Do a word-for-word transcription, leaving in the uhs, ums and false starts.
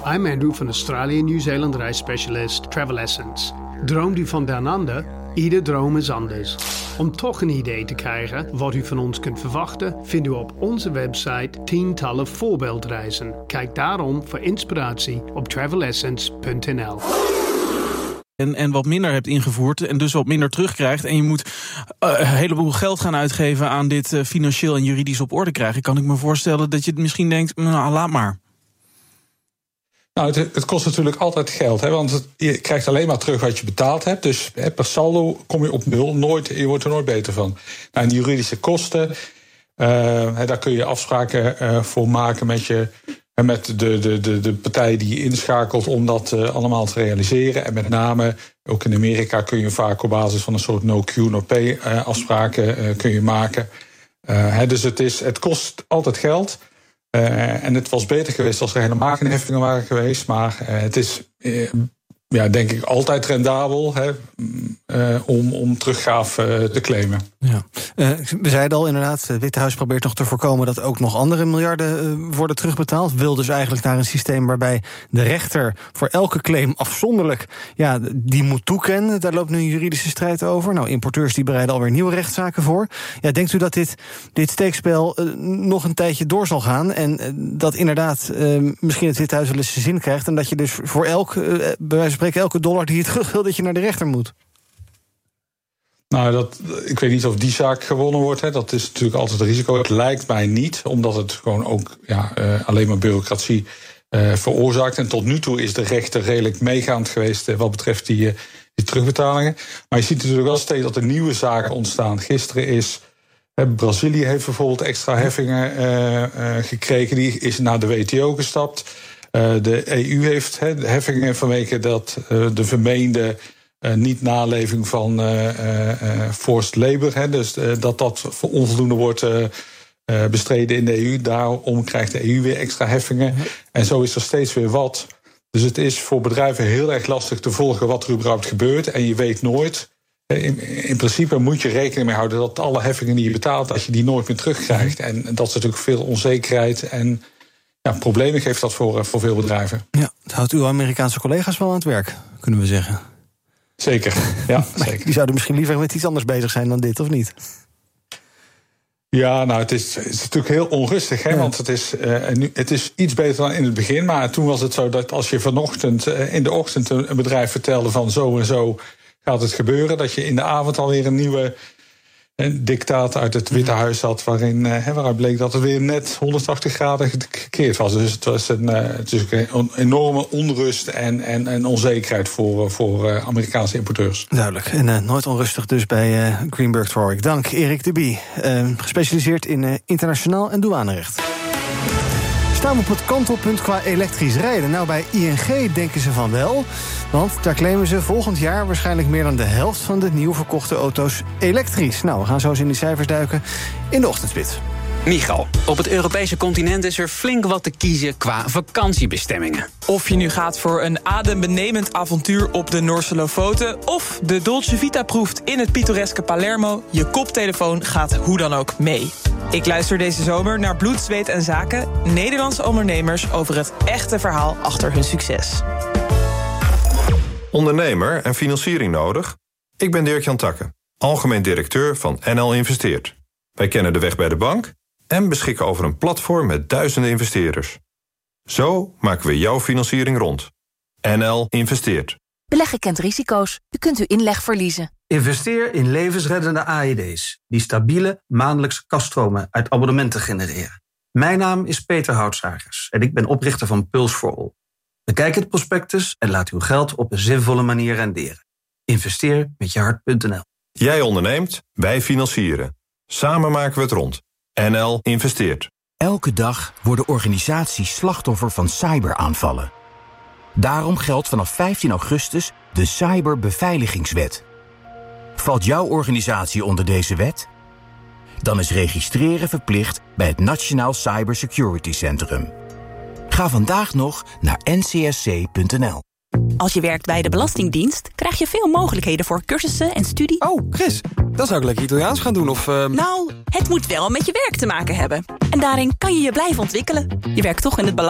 I'm Andrew van Australië en Nieuw-Zeeland reisspecialist Travel Essence. Droomt u van den ander? Ieder droom is anders. Om toch een idee te krijgen wat u van ons kunt verwachten, vindt u op onze website tientallen voorbeeldreizen. Kijk daarom voor inspiratie op travel essence punt n l. En, en wat minder hebt ingevoerd en dus wat minder terugkrijgt en je moet uh, een heleboel geld gaan uitgeven aan dit uh, financieel en juridisch op orde krijgen, kan ik me voorstellen dat je het misschien denkt, nou, laat maar. Nou, het, het kost natuurlijk altijd geld, hè, want het, je krijgt alleen maar terug wat je betaald hebt. Dus hè, per saldo kom je op nul, nooit, je wordt er nooit beter van. Nou, en de juridische kosten, uh, hè, daar kun je afspraken uh, voor maken met je, met de, de, de, de partij die je inschakelt om dat uh, allemaal te realiseren. En met name, ook in Amerika kun je vaak op basis van een soort no-Q, no-pay uh, afspraken uh, kun je maken. Uh, hè, dus het, is, het kost altijd geld. Uh, en het was beter geweest als er helemaal geen heffingen waren geweest. Maar uh, het is, uh, ja, denk ik, altijd rendabel hè, uh, om, om teruggave uh, te claimen. Ja. Uh, we zeiden al inderdaad, het Witte Huis probeert nog te voorkomen dat ook nog andere miljarden uh, worden terugbetaald. Wil dus eigenlijk naar een systeem waarbij de rechter voor elke claim afzonderlijk ja, die moet toekennen. Daar loopt nu een juridische strijd over. Nou, importeurs die bereiden alweer nieuwe rechtszaken voor. Ja, denkt u dat dit, dit steekspel uh, nog een tijdje door zal gaan en uh, dat inderdaad uh, misschien het Witte Huis wel eens zijn zin krijgt en dat je dus voor elk, uh, bij wijze van spreken, elke dollar die je terug wil, dat je naar de rechter moet? Nou, dat, ik weet niet of die zaak gewonnen wordt. Hè. Dat is natuurlijk altijd een risico. Het lijkt mij niet, omdat het gewoon ook ja, uh, alleen maar bureaucratie uh, veroorzaakt. En tot nu toe is de rechter redelijk meegaand geweest uh, wat betreft die, uh, die terugbetalingen. Maar je ziet natuurlijk wel steeds dat er nieuwe zaken ontstaan. Gisteren is uh, Brazilië heeft bijvoorbeeld extra heffingen uh, uh, gekregen. Die is naar de W T O gestapt. Uh, de E U heeft he, heffingen vanwege dat uh, de vermeende Uh, niet naleving van uh, uh, forced labor. Hè, dus uh, dat dat voor onvoldoende wordt uh, uh, bestreden in de E U. Daarom krijgt de E U weer extra heffingen. En zo is er steeds weer wat. Dus het is voor bedrijven heel erg lastig te volgen wat er überhaupt gebeurt. En je weet nooit. In, in principe moet je rekening mee houden dat alle heffingen die je betaalt, dat je die nooit meer terugkrijgt. En dat is natuurlijk veel onzekerheid en ja, problemen geeft dat voor, voor veel bedrijven. Ja, het houdt uw Amerikaanse collega's wel aan het werk, kunnen we zeggen. Zeker, ja, zeker. Die zouden misschien liever met iets anders bezig zijn dan dit, of niet? Ja, nou, het is, het is natuurlijk heel onrustig, hè, ja. Want het is, uh, nu, het is iets beter dan in het begin. Maar toen was het zo dat als je vanochtend uh, in de ochtend een bedrijf vertelde van zo en zo gaat het gebeuren, dat je in de avond alweer een nieuwe een dictaat uit het Witte Huis had, waarin uh, waaruit bleek dat het weer net honderdtachtig graden gekeerd was. Dus het was een, uh, het is een enorme onrust en, en, en onzekerheid voor, voor uh, Amerikaanse importeurs. Duidelijk. En uh, nooit onrustig dus bij uh, Greenberg Traurig. Dank, Erik de Bie, uh, gespecialiseerd in uh, internationaal en douanerecht. Staan we op het kantelpunt qua elektrisch rijden? Nou, bij I N G denken ze van wel. Want daar claimen ze volgend jaar waarschijnlijk meer dan de helft van de nieuw verkochte auto's elektrisch. Nou, we gaan zo eens in die cijfers duiken in de ochtendspits. Michal, op het Europese continent is er flink wat te kiezen qua vakantiebestemmingen. Of je nu gaat voor een adembenemend avontuur op de Noorse Lofoten of de Dolce Vita proeft in het pittoreske Palermo, je koptelefoon gaat hoe dan ook mee. Ik luister deze zomer naar Bloed, Zweet en Zaken, Nederlandse ondernemers over het echte verhaal achter hun succes. Ondernemer en financiering nodig? Ik ben Dirk-Jan Takke, algemeen directeur van N L Investeert. Wij kennen de weg bij de bank en beschikken over een platform met duizenden investeerders. Zo maken we jouw financiering rond. N L Investeert. Beleggen kent risico's. U kunt uw inleg verliezen. Investeer in levensreddende A E D's... die stabiele maandelijkse kaststromen uit abonnementen genereren. Mijn naam is Peter Houtsagers en ik ben oprichter van Pulse for All. Bekijk het prospectus en laat uw geld op een zinvolle manier renderen. Investeer met je hart punt n l. Jij onderneemt, wij financieren. Samen maken we het rond. N L Investeert. Elke dag worden organisaties slachtoffer van cyberaanvallen. Daarom geldt vanaf vijftien augustus de Cyberbeveiligingswet. Valt jouw organisatie onder deze wet? Dan is registreren verplicht bij het Nationaal Cybersecurity Centrum. Ga vandaag nog naar n c s c punt n l. Als je werkt bij de Belastingdienst, krijg je veel mogelijkheden voor cursussen en studie. Oh, Chris, dan zou ik lekker Italiaans gaan doen of... Uh... Nou, het moet wel met je werk te maken hebben. En daarin kan je je blijven ontwikkelen. Je werkt toch in het belang.